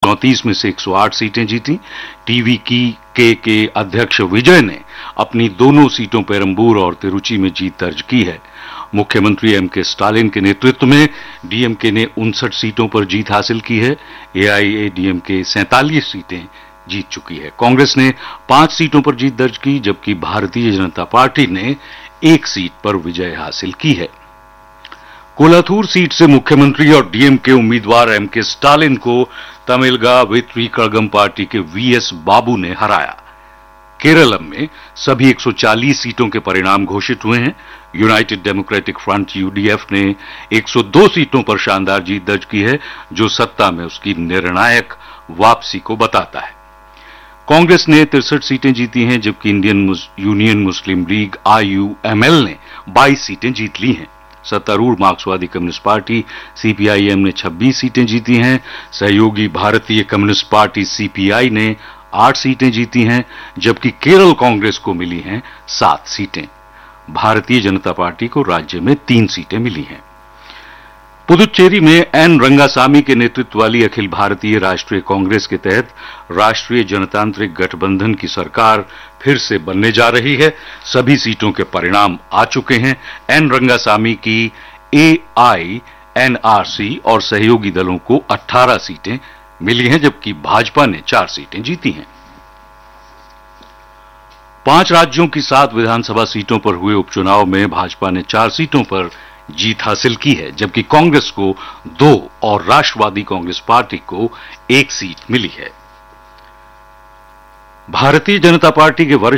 134 में से 108 सीटें जीती। टीवी के अध्यक्ष विजय ने अपनी दोनों सीटों पेरंबूर और तिरुचि में जीत दर्ज की है। मुख्यमंत्री एमके स्टालिन के नेतृत्व में डीएमके ने 59 सीटों पर जीत हासिल की है। एआईएडीएमके 47 सीटें जीत चुकी है। कांग्रेस ने 5 सीटों पर जीत दर्ज की, जबकि भारतीय जनता पार्टी ने 1 सीट पर विजय हासिल की है। कोलाथूर सीट से मुख्यमंत्री और डीएमके उम्मीदवार एमके स्टालिन को तमिलगा वित्री कड़गम पार्टी के वीएस बाबू ने हराया। केरलम में सभी 140 सीटों के परिणाम घोषित हुए हैं। यूनाइटेड डेमोक्रेटिक फ्रंट यूडीएफ ने 102 सीटों पर शानदार जीत दर्ज की है, जो सत्ता में उसकी निर्णायक वापसी को बताता है। कांग्रेस ने 63 सीटें जीती हैं, जबकि इंडियन यूनियन मुस्लिम लीग आईयूएमएल ने 22 सीटें जीत ली हैं। सत्तारूढ़ मार्क्सवादी कम्युनिस्ट पार्टी सीपीआईएम ने 26 सीटें जीती हैं। सहयोगी भारतीय कम्युनिस्ट पार्टी सीपीआई ने 8 सीटें जीती हैं, जबकि केरल कांग्रेस को मिली हैं 7 सीटें। भारतीय जनता पार्टी को राज्य में 3 सीटें मिली हैं। पुदुचेरी में एन रंगासामी के नेतृत्व वाली अखिल भारतीय राष्ट्रीय कांग्रेस के तहत राष्ट्रीय जनतांत्रिक गठबंधन की सरकार फिर से बनने जा रही है। सभी सीटों के परिणाम आ चुके हैं। एन रंगासामी की एआईएनआरसी और सहयोगी दलों को 18 सीटें मिली हैं, जबकि भाजपा ने 4 सीटें जीती हैं। 5 राज्यों की 7 विधानसभा सीटों पर हुए उपचुनाव में भाजपा ने 4 सीटों पर जीत हासिल की है, जबकि कांग्रेस को 2 और राष्ट्रवादी कांग्रेस पार्टी को 1 सीट मिली है। भारतीय जनता पार्टी के वरिष्ठ